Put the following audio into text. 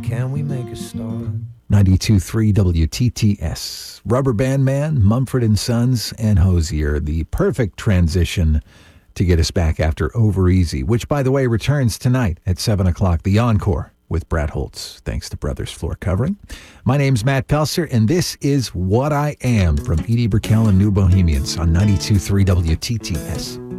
can we make a start? 92.3 WTTS. Rubber Band Man, Mumford & Sons, and Hozier. The perfect transition to get us back after Over Easy, which, by the way, returns tonight at 7 o'clock. The Encore with Brad Holtz, thanks to Brothers Floor Covering. My name's Matt Pelser, and this is What I Am from Edie Brickell and New Bohemians on 92.3 WTTS.